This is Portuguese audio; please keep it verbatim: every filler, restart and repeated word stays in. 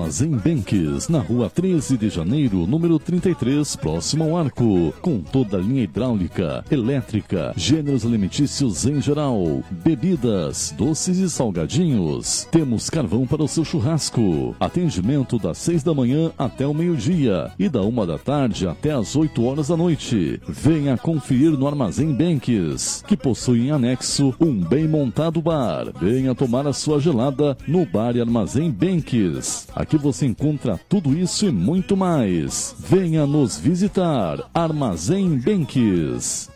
Armazém Benques, na rua treze de janeiro, número trinta e três, próximo ao Arco, com toda a linha hidráulica, elétrica, gêneros alimentícios em geral, bebidas, doces e salgadinhos. Temos carvão para o seu churrasco. Atendimento das seis da manhã até o meio-dia e da uma da tarde até as oito horas da noite. Venha conferir no Armazém Benques, que possui em anexo um bem montado bar. Venha tomar a sua gelada no Bar e Armazém Benques. Aqui você encontra tudo isso e muito mais. Venha nos visitar. Armazém Benques.